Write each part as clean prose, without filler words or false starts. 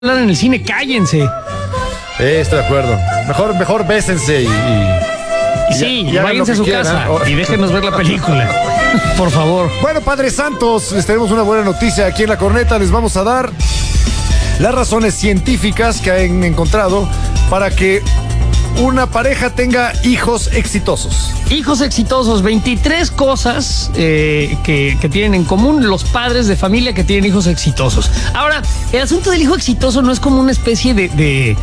hablar en el cine, cállense. Estoy de acuerdo. Mejor bésense y sí, váyanse a su casa y déjenos ver la película. Por favor. Bueno, Padres Santos, les tenemos una buena noticia aquí en La Corneta. Les vamos a dar las razones científicas que han encontrado para que una pareja tenga hijos exitosos. Hijos exitosos, 23 cosas que tienen en común los padres de familia que tienen hijos exitosos. Ahora, el asunto del hijo exitoso no es como una especie de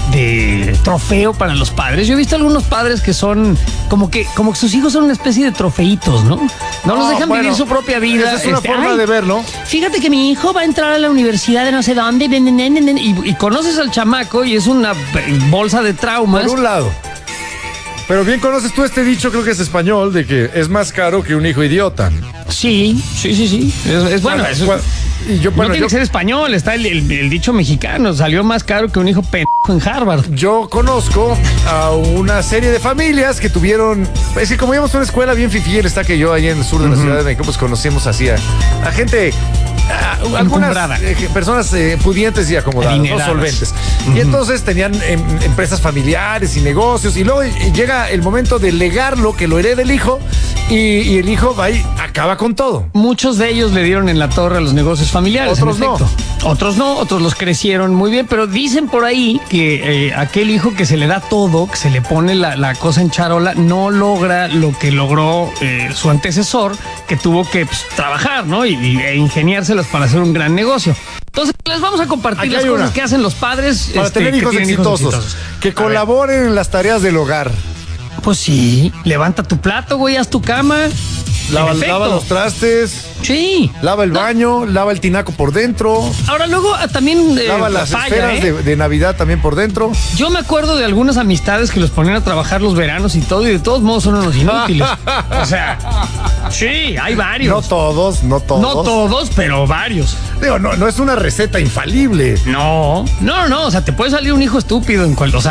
trofeo para los padres. Yo he visto algunos padres que son como que sus hijos son una especie de trofeitos, ¿no? No los dejan vivir su propia vida. Esa es una forma de verlo. Fíjate que mi hijo va a entrar a la universidad de no sé dónde y conoces al chamaco y es una bolsa de traumas. Por un lado. Pero bien conoces tú este dicho, creo que es español, de que es más caro que un hijo idiota. Sí. Es bueno. No tiene que ser español, está el dicho mexicano, salió más caro que un hijo pendejo en Harvard. Yo conozco a una serie de familias que tuvieron, es que como íbamos a una escuela bien fifí, el está que yo ahí en el sur de la Ciudad de México, pues conocemos así a gente, algunas personas pudientes y acomodadas, ¿no? Solventes. Y entonces tenían empresas familiares y negocios, y luego llega el momento de legarlo, que lo herede el hijo, y el hijo va y acaba con todo. Muchos de ellos le dieron en la torre a los negocios familiares. Otros no. Otros los crecieron muy bien, pero dicen por ahí que aquel hijo que se le da todo, que se le pone la cosa en charola, no logra lo que logró su antecesor, que tuvo que trabajar, ¿no? E ingeniárselas para hacer un gran negocio. Entonces, les vamos a compartir las cosas que hacen los padres para tener hijos exitosos. Que colaboren en las tareas del hogar. Pues sí, levanta tu plato, güey, haz tu cama. Lava los trastes. Sí. Lava el baño, lava el tinaco por dentro. Ahora luego también lava las esferas de Navidad también por dentro. Yo me acuerdo de algunas amistades que los ponían a trabar los veranos y todo, y de todos modos son unos inútiles. O sea, sí, hay varios. No todos. No todos, pero varios. Digo, no es una receta infalible. No, o sea, te puede salir un hijo estúpido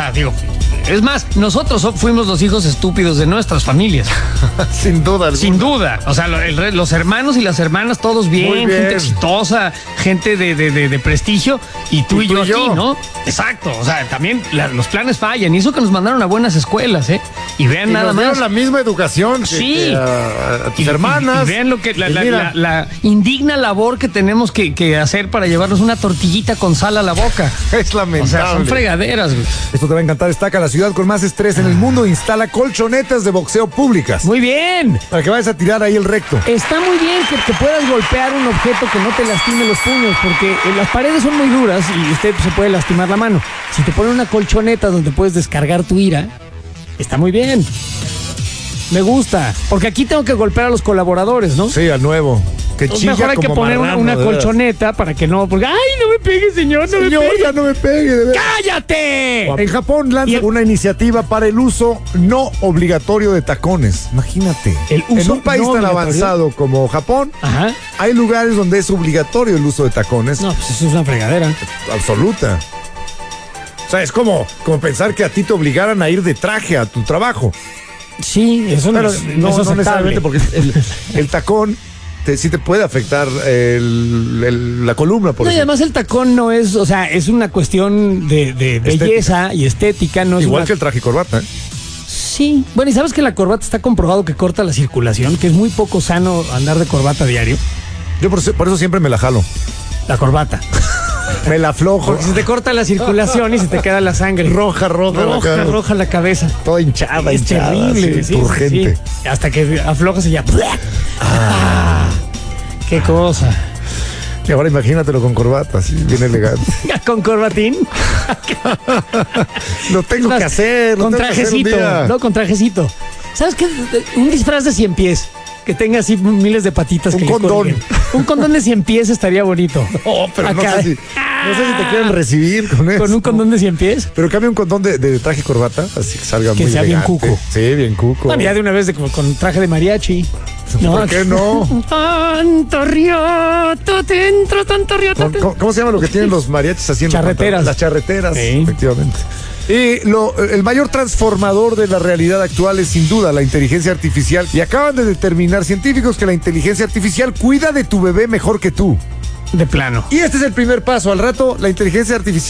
es más, nosotros fuimos los hijos estúpidos de nuestras familias. Sin duda alguna. Sin duda. O sea, los hermanos y las hermanas, todos bien, gente exitosa, gente de prestigio, y tú y yo aquí, ¿no? Exacto. O sea, también los planes fallan. Y eso que nos mandaron a buenas escuelas, ¿eh? Y vean nada más. La misma educación que a tus hermanas. Y vean lo que la indigna labor que tenemos que hacer para llevarnos una tortillita con sal a la boca. Es lamentable. O sea, son fregaderas, güey. Esto te va a encantar. Destaca la ciudad con más estrés en el mundo. Instala colchonetas de boxeo públicas. Muy bien. Para que vayas a tirar ahí el recto. Está muy bien que puedas golpear un objeto que no te lastime los puños, porque las paredes son muy duras y usted se puede lastimar la mano. Si te ponen una colchoneta donde puedes descargar tu ira, está muy bien. Me gusta. Porque aquí tengo que golpear a los colaboradores, ¿no? Sí, al nuevo. Que chilla mejor hay que poner una colchoneta para que no... Porque, ¡ay, no me pegue, señor! ¡No me pegue! Ya no me pegue, de verdad. ¡Cállate! En Japón lanza una iniciativa para el uso no obligatorio de tacones. Imagínate. En un país tan avanzado como Japón, hay lugares donde es obligatorio el uso de tacones. No, pues eso es una fregadera. Absoluta. O sea, es como pensar que a ti te obligaran a ir de traje a tu trabajo. Sí, eso no necesariamente, porque el tacón sí te puede afectar la columna, por ejemplo. Y además el tacón no es, o sea, es una cuestión de belleza y estética. No es igual que el traje y corbata, ¿eh? Sí. Bueno, y sabes que la corbata está comprobado que corta la circulación, que es muy poco sano andar de corbata diario. Yo por eso siempre me la jalo. La corbata. Me la aflojo. Porque se te corta la circulación y se te queda la sangre. Roja la cabeza. Toda hinchada. Terrible. Sí, urgente. Sí. Hasta que aflojas y ya. Qué cosa. Y ahora imagínatelo con corbata, así, bien elegante. ¿Con corbatín? Lo tengo que hacer. Con trajecito. No, con trajecito. ¿Sabes qué? Un disfraz de 100 pies. Que tenga así miles de patitas. Un condón. Un condón de 100 pies estaría bonito. No, pero no sé si te quieren recibir con eso. ¿Con un condón de 100 pies? Pero cambia un condón de traje y corbata, así que salga muy elegante. Bien cuco. Sí, bien cuco. Bueno, ya de una vez con traje de mariachi. No, ¿por qué no? Tanto rioto dentro, tanto rioto. ¿Cómo se llama lo que tienen los mariachis haciendo? Charreteras. Las charreteras, sí. Efectivamente. Y el mayor transformador de la realidad actual es sin duda la inteligencia artificial. Y acaban de determinar científicos que la inteligencia artificial cuida de tu bebé mejor que tú. De plano. Y este es el primer paso. Al rato, la inteligencia artificial